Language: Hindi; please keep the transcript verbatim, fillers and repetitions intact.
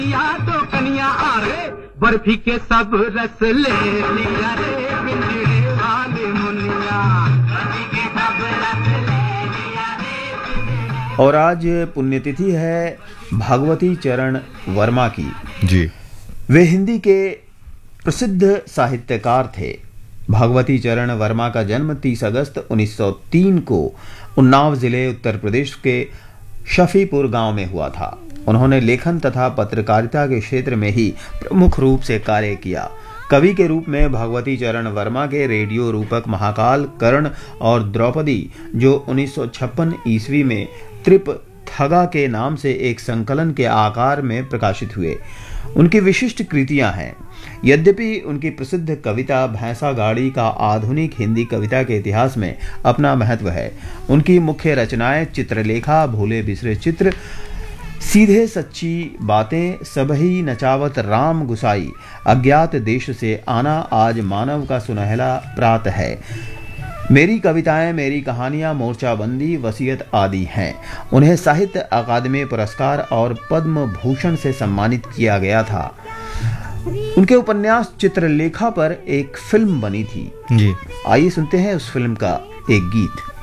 या तो कन्या आरे बर्फी के सब रस ले लिया रे पिंजरे वाले मुनिया, बर्फी के सब रस ले लिया रे। और आज पुण्यतिथि है भागवती चरण वर्मा की जी। वे हिंदी के प्रसिद्ध साहित्यकार थे। भागवती चरण वर्मा का जन्म तीस अगस्त उन्नीस सौ तीन को उन्नाव जिले उत्तर प्रदेश के शफीपुर गांव में हुआ था। उन्होंने लेखन तथा पत्रकारिता के क्षेत्र में ही प्रमुख रूप से कार्य किया। कवि के रूप में भागवती चरण वर्मा के रेडियो रूपक महाकाल, कर्ण और द्रौपदी, जो उन्नीस सौ छप्पन ईस्वी में त्रिप थगा के नाम से एक संकलन के आकार में प्रकाशित हुए, उनकी विशिष्ट कृतियां हैं। यद्यपि उनकी प्रसिद्ध कविता भैंसा गाड़ी का आधुनिक हिंदी कविता के इतिहास में अपना महत्व है। उनकी मुख्य रचनाएं चित्रलेखा, भूले बिसरे चित्र, सीधे सच्ची बातें, सबही नचावत राम गुसाई, अज्ञात देश से आना, आज मानव का सुनहला प्रात है, मेरी कविताएं मेरी कहानियां, मोर्चाबंदी, वसीयत आदि हैं। उन्हें साहित्य अकादमी पुरस्कार और पद्म भूषण से सम्मानित किया गया था। उनके उपन्यास चित्रलेखा पर एक फिल्म बनी थी। जी। आइए सुनते हैं उस फिल्म का एक गीत।